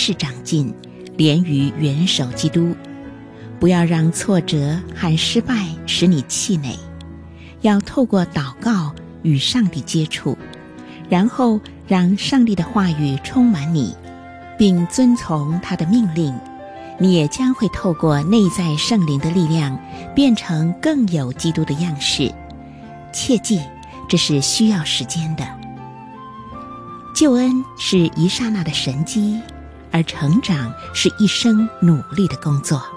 世长进，连于元首基督。不要让挫折和失败使你气馁，要透过祷告与上帝接触，然后让上帝的话语充满你，并遵从他的命令，你也将会透过内在圣灵的力量变成更有基督的样式。切记，这是需要时间的。救恩是一刹那的神迹，而成长是一生努力的工作。